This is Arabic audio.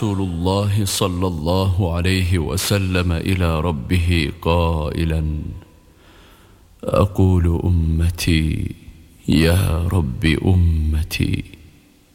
رسول الله صلى الله عليه وسلم إلى ربه قائلا: أقول أمتي يا رب أمتي.